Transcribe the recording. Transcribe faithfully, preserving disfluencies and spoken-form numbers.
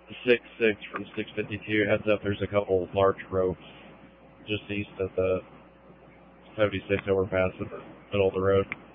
six six from six fifty-two. Heads up, there's a couple large ropes just east of the seventy-six overpass in the middle of the road.